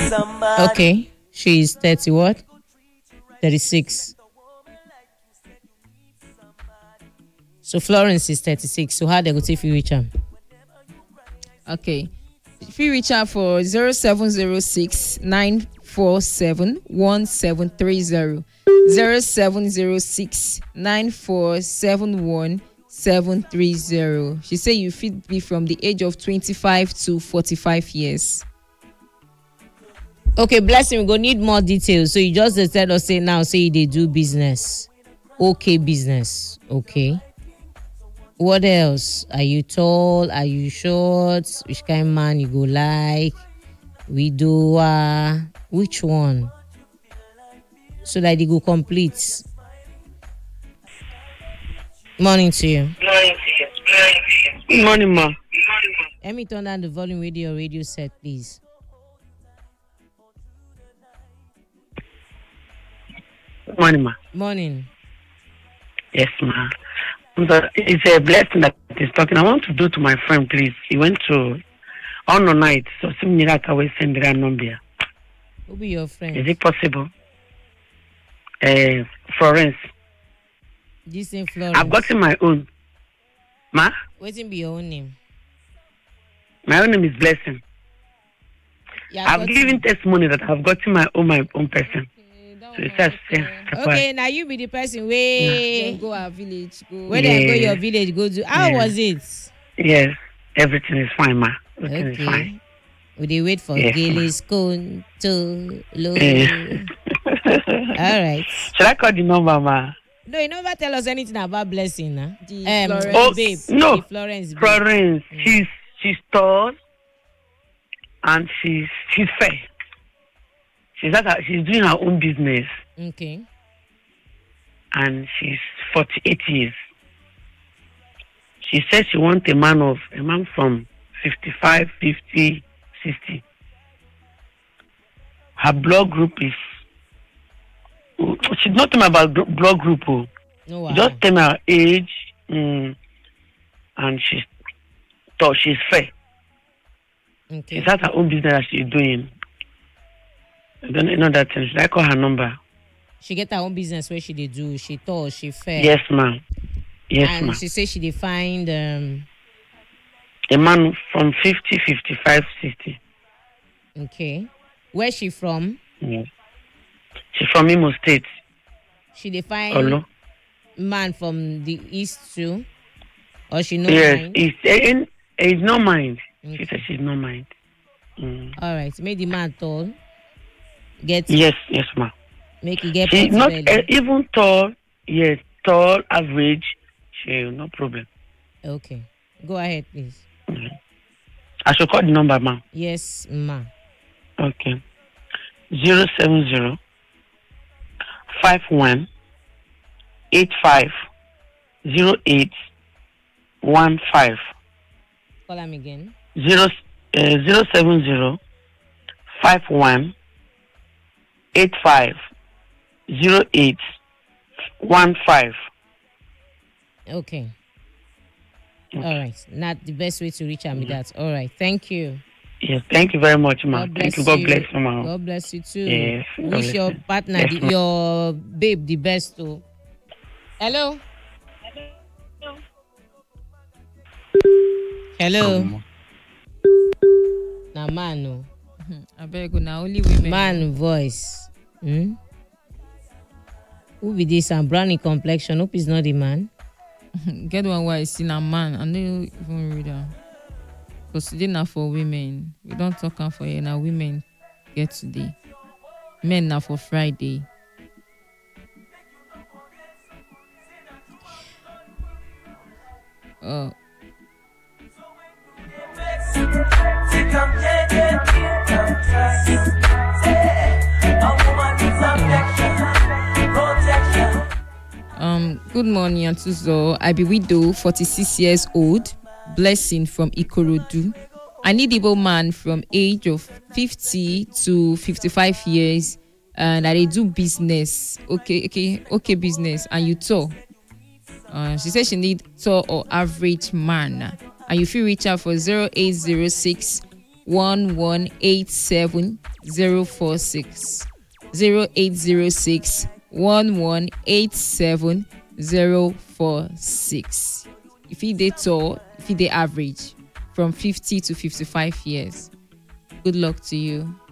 Okay. She's 30 what? 36. So Florence is 36. So how they go if you reach her? Okay. If you reach out for 0706 947 1730. 0706 947 1730. She said you fit be from the age of 25 to 45 years. Okay, Blessing, we go need more details. So you just tell us say now say they do business. Okay, business. Okay. What else? Are you tall? Are you short? Which kind of man you go like? Widower? Which one? So that they go complete. Morning to you. Good morning, ma. Let me turn down the volume with your radio set, please. Good morning, ma. Morning. Yes, ma. But it's a blessing that he's talking. I want to do to my friend, please. He went to on the night, so some I will send their number. Who be your friend? Is it possible? Florence. This ain't Florence. I've gotten my own. Ma? What's be your own name? My own name is Blessing. Yeah, I've given testimony that I've gotten my own person. So it's just, okay, now you be the person where Then go our village. Where they go your village, go to. How was it? Yes, everything is fine, ma. Everything is Okay. fine. Will they wait for Yes, Gailey's cone to low? All right. Should I call the number, ma? No, you never tell us anything about Blessing, huh? The Florence. Oh, babe. no. The Florence. Babe. Florence, she's tall and she's fair. She's doing her own business Okay. and she's 48 years. She says she wants a man from 55, 50, 60. Her blog group is. She's not talking about blog group. No, wow. Just tell me her age, and she's fair. Okay. She has her own business that she's doing. I don't know that thing. Should I call her number? She get her own business where she did do. She tall, she fair. Yes, ma'am. Yes, and ma'am. she says she defined A man from 50, 55, 60. okay. Where she from? Yes. She's from Imo State. She defined Hello? man from the east too? Or she no Yes, mind? it's no mind. Okay. She said she's no mind. All right. Make the man tall. Get Yes, ma'am. make it get She's potty not belly. even tall. Yes, tall, average. She no problem. Okay. Go ahead, please. I should call the number, ma'am. Yes, ma. Okay. 070 51 85 08 15 Call him again. 070 51 85 08 15. Okay. All right. Not the best way to reach out me that. All right. Thank you. Yes, thank you very much, ma'am. God bless Thank you. God you. bless you, ma'am. God bless you too. Yes, God Wish bless your you. partner, Yes, ma'am. your babe, the best too. Hello. Hello. Na man, no. I beg you now, only women. Man voice. Hmm? Who be this and brownie complexion? Hope he's not the man. Get one why I see a man. I don't even read that. Because today now for women. We don't talk am for you. Now women get today. Men now for Friday. Good morning, Antuzo. I be widow, 46 years old, Blessing from Ikorodu. I need Igbo man from age of 50 to 55 years, and I dey do business. Okay, business. And you tall. She said she need tall or average man. And you feel reach out for 0806 1187046. 0806 1187046. If he dey tall, if he dey average, from 50 to 55 years. Good luck to you.